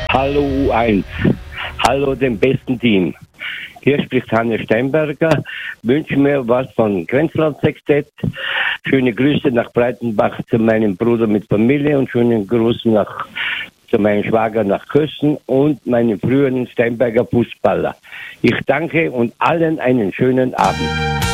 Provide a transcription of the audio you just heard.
Hallo U1, hallo dem besten Team. Hier spricht Hannes Steinberger. Wünsche mir was von Grenzland Sextett. Schöne Grüße nach Breitenbach zu meinem Bruder mit Familie und schönen Gruß zu meinem Schwager nach Kössen und meinen früheren Steinberger Fußballer. Ich danke und allen einen schönen Abend.